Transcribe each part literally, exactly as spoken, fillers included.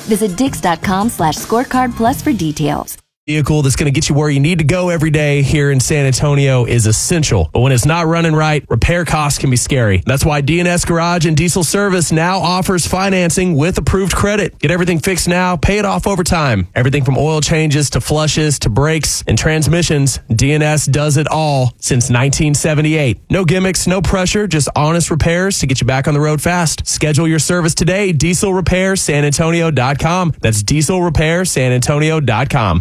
Visit Dix.com slash scorecard plus for details. Vehicle that's going to get you where you need to go every day here in San Antonio is essential. But when it's not running right, repair costs can be scary. That's why D and S Garage and Diesel Service now offers financing with approved credit. Get everything fixed now, pay it off over time. Everything from oil changes to flushes to brakes and transmissions, D and S does it all since nineteen seventy-eight. No gimmicks, no pressure, just honest repairs to get you back on the road fast. Schedule your service today, diesel repair san antonio dot com. That's diesel repair san antonio dot com.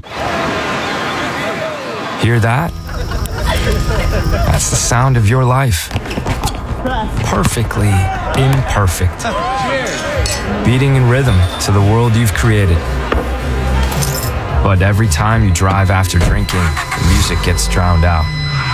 Hear that? That's the sound of your life. Perfectly imperfect. Beating in rhythm to the world you've created. But every time you drive after drinking, the music gets drowned out.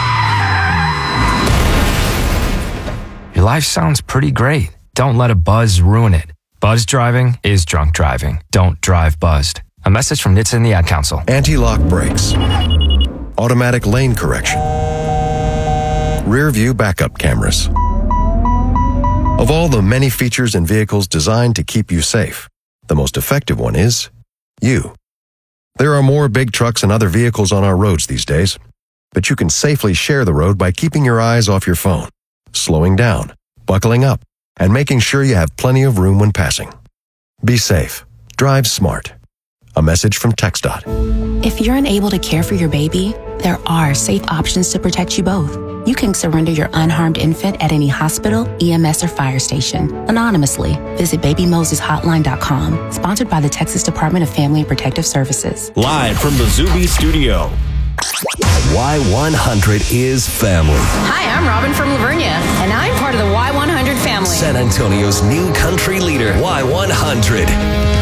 Your life sounds pretty great. Don't let a buzz ruin it. Buzz driving is drunk driving. Don't drive buzzed. A message from N H T S A and the Ad Council. Anti-lock brakes. Automatic lane correction. Rear view backup cameras. Of all the many features in vehicles designed to keep you safe, the most effective one is you. There are more big trucks and other vehicles on our roads these days, but you can safely share the road by keeping your eyes off your phone, slowing down, buckling up, and making sure you have plenty of room when passing. Be safe. Drive smart. A message from TxDOT. If you're unable to care for your baby, there are safe options to protect you both. You can surrender your unharmed infant at any hospital, E M S, or fire station anonymously. Visit baby moses hotline dot com. Sponsored by the Texas Department of Family and Protective Services. Live from the Zuby Studio. Y one hundred is family. Hi, I'm Robin from Lavernia, and I'm part of the Y one hundred family. San Antonio's new country leader, Y one hundred.